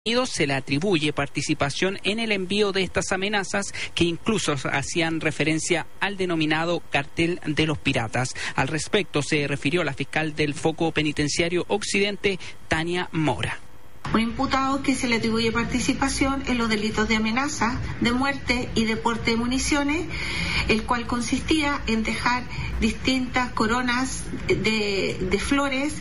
Unidos se le atribuye participación en el envío de estas amenazas que incluso hacían referencia al denominado cartel de los piratas. Al respecto se refirió la fiscal del Foco Penitenciario Occidente, Tania Mora. Un imputado que se le atribuye participación en los delitos de amenaza, de muerte y de porte de municiones, el cual consistía en dejar distintas coronas de flores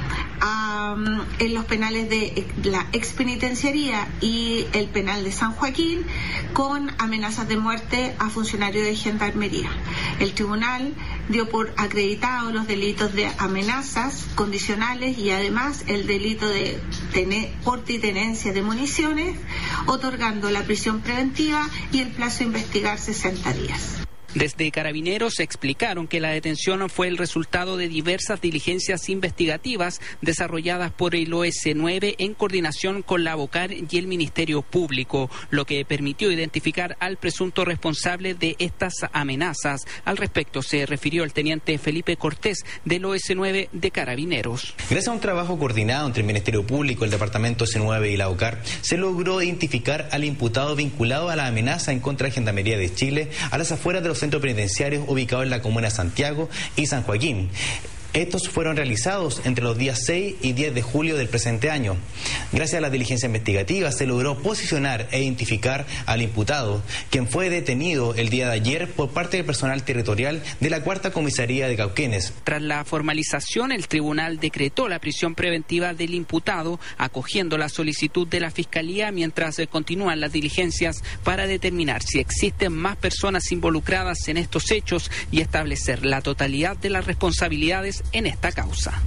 en los penales de la expenitenciaría y el penal de San Joaquín con amenazas de muerte a funcionarios de gendarmería. El tribunal dio por acreditado los delitos de amenazas condicionales y además el delito de porte y tenencia de municiones, otorgando la prisión preventiva y el plazo de investigar 60 días. Desde Carabineros explicaron que la detención fue el resultado de diversas diligencias investigativas desarrolladas por el OS9 en coordinación con la ABOCAR y el Ministerio Público, lo que permitió identificar al presunto responsable de estas amenazas. Al respecto se refirió el teniente Felipe Cortés del OS9 de Carabineros. Gracias a un trabajo coordinado entre el Ministerio Público, el Departamento OS9 y la ABOCAR, se logró identificar al imputado vinculado a la amenaza en contra de Gendarmería de Chile a las afueras de los centros penitenciarios ubicados en la comuna de Santiago y San Joaquín. Estos fueron realizados entre los días 6 y 10 de julio del presente año. Gracias a la diligencia investigativa se logró posicionar e identificar al imputado, quien fue detenido el día de ayer por parte del personal territorial de la Cuarta Comisaría de Cauquenes. Tras la formalización, el tribunal decretó la prisión preventiva del imputado, acogiendo la solicitud de la Fiscalía mientras continúan las diligencias para determinar si existen más personas involucradas en estos hechos y establecer la totalidad de las responsabilidades en esta causa.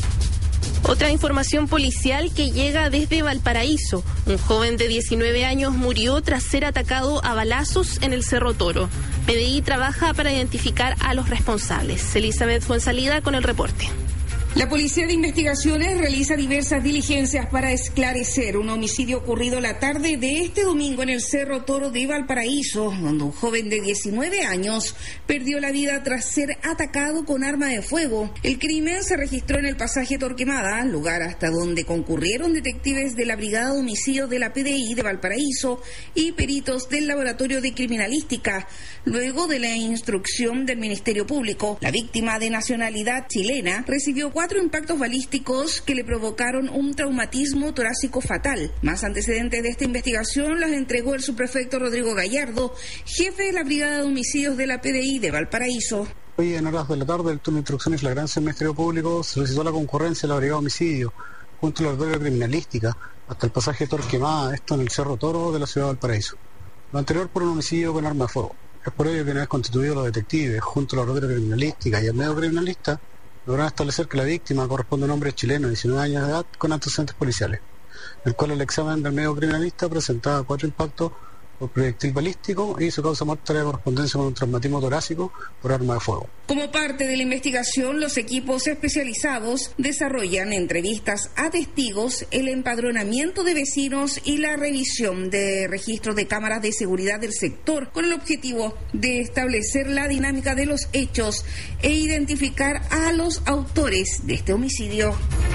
Otra información policial que llega desde Valparaíso. Un joven de 19 años murió tras ser atacado a balazos en el Cerro Toro. PDI trabaja para identificar a los responsables. Elizabeth Fuenzalida con el reporte. La Policía de Investigaciones realiza diversas diligencias para esclarecer un homicidio ocurrido la tarde de este domingo en el Cerro Toro de Valparaíso, donde un joven de 19 años perdió la vida tras ser atacado con arma de fuego. El crimen se registró en el pasaje Torquemada, lugar hasta donde concurrieron detectives de la Brigada de Homicidios de la PDI de Valparaíso y peritos del Laboratorio de Criminalística, luego de la instrucción del Ministerio Público. La víctima, de nacionalidad chilena, recibió 4 impactos balísticos que le provocaron un traumatismo torácico fatal. Más antecedentes de esta investigación las entregó el subprefecto Rodrigo Gallardo, jefe de la Brigada de Homicidios de la PDI de Valparaíso. Hoy en horas de la tarde, el turno de instrucción y flagrancia del Ministerio Público solicitó la concurrencia de la Brigada de Homicidio junto al Laboratorio de Criminalística hasta el pasaje Torquemada, esto en el Cerro Toro de la ciudad de Valparaíso. Lo anterior por un homicidio con arma de fuego. Es por ello que una vez constituidos los detectives junto al Laboratorio de Criminalística y el medio criminalista, lograron establecer que la víctima corresponde a un hombre chileno de 19 años de edad con antecedentes policiales, el cual el examen del medio criminalista presentaba 4 impactos por proyectil balístico y su causa muerta era correspondencia con un traumatismo torácico por arma de fuego. Como parte de la investigación, los equipos especializados desarrollan entrevistas a testigos, el empadronamiento de vecinos y la revisión de registros de cámaras de seguridad del sector, con el objetivo de establecer la dinámica de los hechos e identificar a los autores de este homicidio.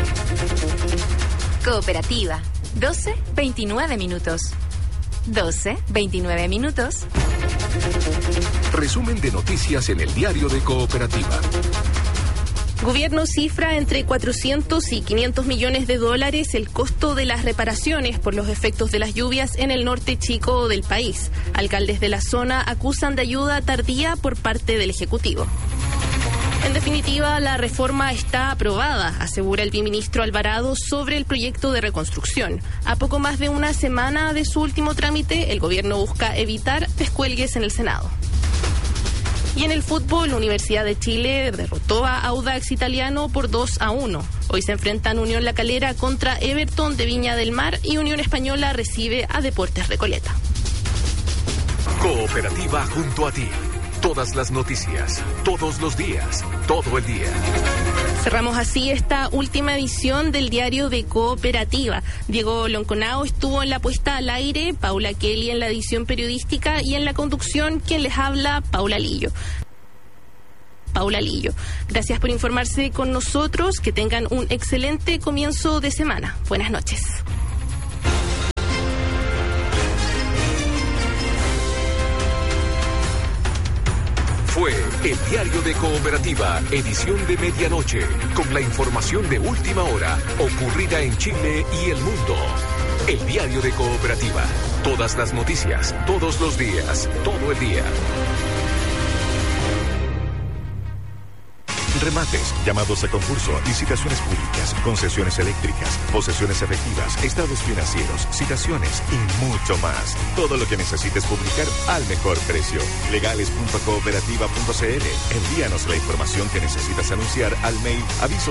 Cooperativa, 12:29 minutos. 12:29 minutos. Resumen de noticias en el diario de Cooperativa. Gobierno cifra entre 400 y 500 millones de dólares el costo de las reparaciones por los efectos de las lluvias en el norte chico del país. Alcaldes de la zona acusan de ayuda tardía por parte del Ejecutivo. En definitiva, la reforma está aprobada, asegura el viceministro Alvarado sobre el proyecto de reconstrucción. A poco más de una semana de su último trámite, el gobierno busca evitar descuelgues en el Senado. Y en el fútbol, la Universidad de Chile derrotó a Audax Italiano por 2-1. Hoy se enfrentan Unión La Calera contra Everton de Viña del Mar y Unión Española recibe a Deportes Recoleta. Cooperativa junto a ti. Todas las noticias, todos los días, todo el día. Cerramos así esta última edición del diario de Cooperativa. Diego Lonconao estuvo en la puesta al aire, Paula Kelly en la edición periodística y en la conducción quien les habla, Paula Lillo. Gracias por informarse con nosotros, que tengan un excelente comienzo de semana. Buenas noches. El diario de Cooperativa, edición de medianoche, con la información de última hora ocurrida en Chile y el mundo. El diario de Cooperativa. Todas las noticias, todos los días, todo el día. Remates, llamados a concurso, licitaciones públicas, concesiones eléctricas, posesiones efectivas, estados financieros, citaciones y mucho más. Todo lo que necesites publicar al mejor precio. Legales.cooperativa.cl. Envíanos la información que necesitas anunciar al mail avisos